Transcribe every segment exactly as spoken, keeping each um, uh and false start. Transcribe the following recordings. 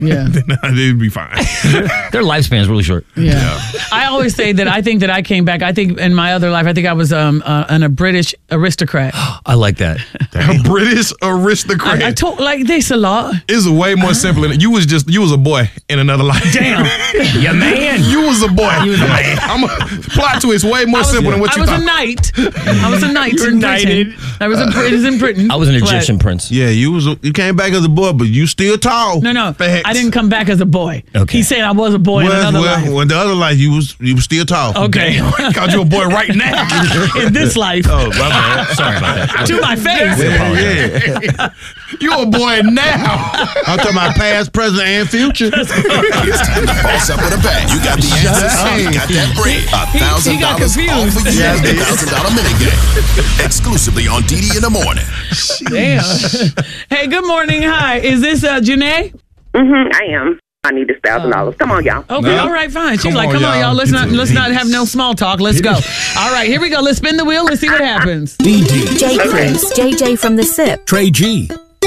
Yeah. then it'd be fine. Their lifespan's really short. Yeah. yeah. I always say that I think that I came back. I think in my other life, I think I was um uh, an, a British aristocrat. I like that. A British aristocrat. I, I talk like this a lot. It's way more simple than you was just you was a boy in another life. Damn. Yeah, man. You was a boy. You was a man. I'm a, plot twist way more was, simple than what I you was thought. a knight. I was a knight. You were in knighted. Britain. I was a British in Britain. I was an Egyptian But, prince. Yeah, you was a, you came back as a boy, but you still tall. No, no. Facts. I didn't come back as a boy. Okay. He said I was a boy well, in another well, life. well, in the other life, you was you was still tall. Okay. Called you a boy right now. In this life. Oh, my bad. Sorry about that. To my face. Yeah, yeah. You a boy now. I'm talking about past, present, and future. It's time to boss up with a bang. You got the answers. You got that bread. A thousand got dollars confused. all for you. Yeah, I A did. thousand dollar minigame. Exclusively on D D in the morning. Damn. Hey, good morning. Hi. Is this uh, Janae? Mm-hmm, I am. I need this thousand dollars. Come on, y'all. Okay, No. all right, fine. She's Come like, on, come on, y'all. y'all. Let's not let's not have no small talk. Let's go. All right, here we go. Let's spin the wheel. Let's see what happens. D D. J. Cruz. J J from the S I P. Trey G.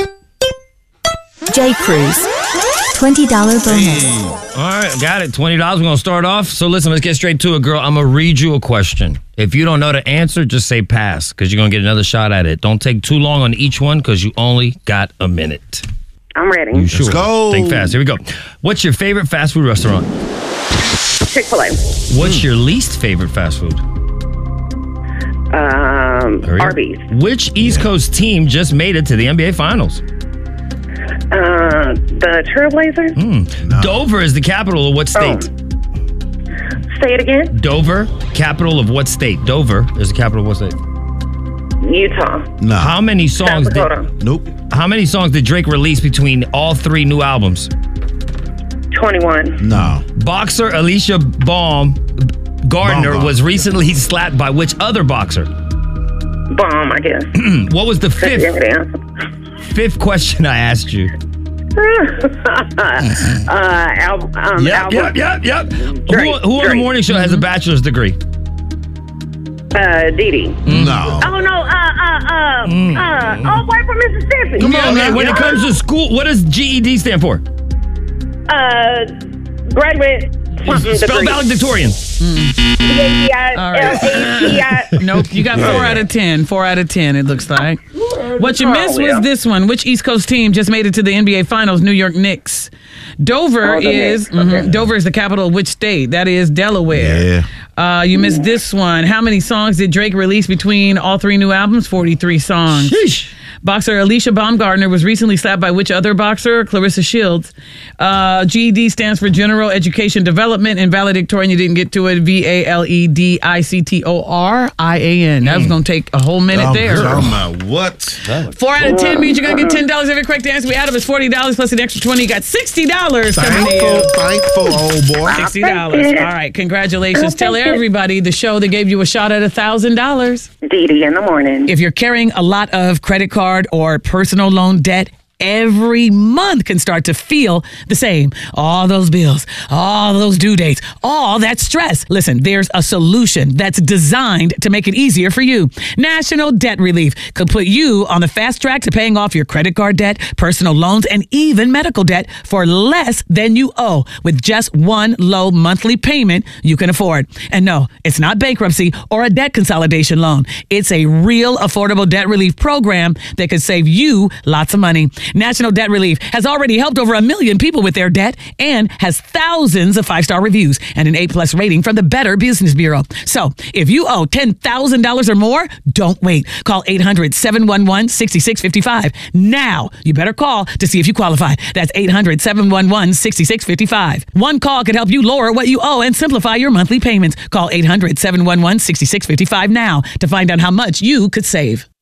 J. Cruz. twenty dollars bonus. All right, got it. twenty dollars. We're going to start off. So listen, let's get straight to it, girl. I'm going to read you a question. If you don't know the answer, just say pass because you're going to get another shot at it. Don't take too long on each one because you only got a minute. I'm ready. You sure? go. Think fast. Here we go. What's your favorite fast food restaurant? Chick-fil-A. What's your least favorite fast food? Um, Hurry up. Arby's. Which East Coast team just made it to the N B A Finals? Uh, the Trailblazers. Hmm. Dover is the capital of what state? Say it again. Dover, capital of what state? Dover is the capital of what state? Utah. Nah. How many South songs did Dakota. Nope. How many songs did Drake release between all three new albums? twenty-one. No. Boxer Alicia Baum Gardner Baum, Baum. was recently slapped by which other boxer? Bomb, I guess. What was the That's the fifth answer. fifth question I asked you? uh, Al- um, Yep, Albert. yep, yep, yep. Drake, Who, who on the Drake. morning show has a bachelor's degree? Uh, Dee Dee. No. Oh, no. Uh, uh, uh, uh, oh, boy from Mississippi. Come on, man. When it Uh, comes to school, what does G E D stand for? Uh, graduate something Spell degree. valedictorian. B A T I All right. L A T I Nope, you got four out of ten. Four out of ten, it looks like. What you missed was this one. Which East Coast team just made it to the N B A Finals? New York Knicks. Dover Oh, the is Knicks. mhm, Okay. Dover is the capital of which state? That is Delaware. Uh, you missed this one. How many songs did Drake release between all three new albums? forty-three songs. Sheesh. Boxer Alicia Baumgartner was recently slapped by which other boxer? Clarissa Shields. Uh, G E D stands for General Education Development, and valedictorian, you didn't get to it. V A L E D I C T O R I A N. That was going to take a whole minute I'm there. talking about what? Four out of ten means you're going to get ten dollars. Every correct answer we add up is forty dollars plus an extra twenty. You got sixty dollars coming Thankful, in. thankful, old boy. sixty dollars. All right, congratulations. Tell everybody the show that gave you a shot at one thousand dollars. Dee Dee in the morning. If you're carrying a lot of credit card or personal loan debt, every month can start to feel the same. All those bills, all those due dates, all that stress. Listen, there's a solution that's designed to make it easier for you. National Debt Relief could put you on the fast track to paying off your credit card debt, personal loans, and even medical debt for less than you owe with just one low monthly payment you can afford. And no, it's not bankruptcy or a debt consolidation loan. It's a real affordable debt relief program that could save you lots of money. National Debt Relief has already helped over a million people with their debt and has thousands of five-star reviews and an A-plus rating from the Better Business Bureau. So if you owe ten thousand dollars or more, don't wait. Call eight hundred, seven one one, six six five five. Now, you better call to see if you qualify. That's eight hundred, seven one one, six six five five. One call could help you lower what you owe and simplify your monthly payments. Call eight hundred, seven one one, six six five five now to find out how much you could save.